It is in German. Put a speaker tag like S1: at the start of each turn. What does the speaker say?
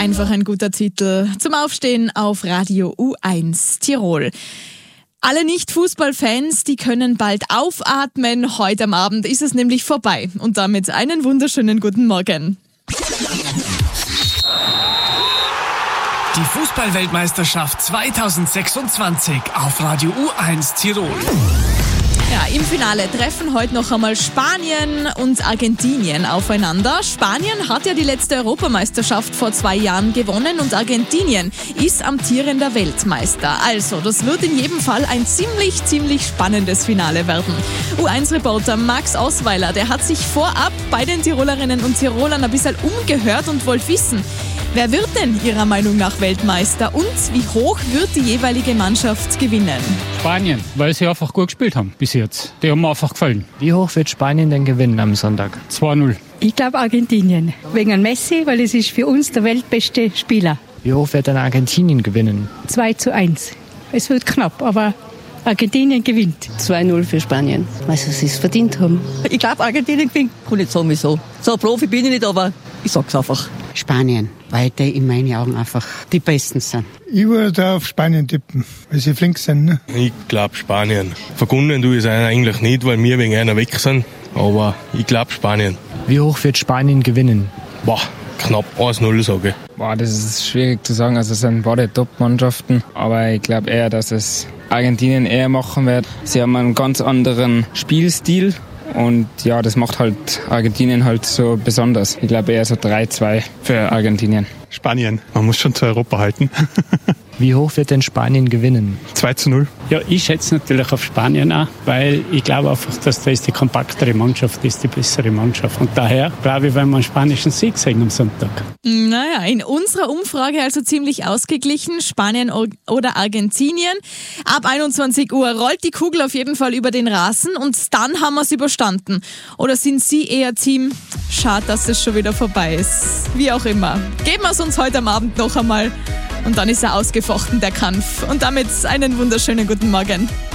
S1: Einfach ein guter Titel zum Aufstehen auf Radio U1 Tirol. Alle Nicht-Fußballfans, die können bald aufatmen. Heute am Abend ist es nämlich vorbei. Und damit einen wunderschönen guten Morgen.
S2: Die Fußball-Weltmeisterschaft 2026 auf Radio U1 Tirol.
S1: Ja, im Finale treffen heute noch einmal Spanien und Argentinien aufeinander. Spanien hat ja die letzte Europameisterschaft vor 2 Jahren gewonnen und Argentinien ist amtierender Weltmeister. Also, das wird in jedem Fall ein ziemlich spannendes Finale werden. U1-Reporter Max Osweiler, der hat sich vorab bei den Tirolerinnen und Tirolern ein bisschen umgehört und wollte wissen, wer wird denn Ihrer Meinung nach Weltmeister und wie hoch wird die jeweilige Mannschaft gewinnen?
S3: Spanien, weil sie einfach gut gespielt haben bis jetzt. Die haben mir einfach gefallen.
S4: Wie hoch wird Spanien denn gewinnen am Sonntag?
S3: 2-0.
S5: Ich glaube Argentinien. Wegen Messi, weil es ist für uns der weltbeste Spieler.
S4: Wie hoch wird denn Argentinien gewinnen?
S5: 2-1. Es wird knapp, aber Argentinien gewinnt.
S6: 2-0 für Spanien, weil sie es verdient haben.
S7: Ich glaube, Argentinien gewinnt. Kann nicht sagen, wieso. So ein Profi bin ich nicht, aber ich sag's einfach.
S8: Spanien, weil die in meinen Augen einfach die Besten sind.
S9: Ich würde auf Spanien tippen, weil sie flink sind. Ne?
S10: Ich glaube Spanien. Verkunden tue ich es eigentlich nicht, weil wir wegen einer weg sind. Aber ich glaube Spanien.
S4: Wie hoch wird Spanien gewinnen?
S10: Knapp 1-0 sage ich.
S11: Das ist schwierig zu sagen. Also es sind beide Top-Mannschaften. Aber ich glaube eher, dass es Argentinien eher machen wird. Sie haben einen ganz anderen Spielstil. Und ja, das macht halt Argentinien halt so besonders. Ich glaube eher so 3-2 für Argentinien.
S12: Spanien. Man muss schon zu Europa halten.
S4: Wie hoch wird denn Spanien gewinnen?
S12: 2-0.
S3: Ja, ich schätze natürlich auf Spanien auch, weil ich glaube einfach, dass das die kompaktere Mannschaft ist, die bessere Mannschaft. Und daher glaube ich, wenn wir einen spanischen Sieg sehen am Sonntag.
S1: Naja, in unserer Umfrage also ziemlich ausgeglichen, Spanien oder Argentinien. Ab 21 Uhr rollt die Kugel auf jeden Fall über den Rasen und dann haben wir es überstanden. Oder sind Sie eher Team, schade, dass es schon wieder vorbei ist. Wie auch immer. Geben wir es uns heute am Abend noch einmal. Und dann ist er ausgefochten, der Kampf. Und damit einen wunderschönen guten Morgen.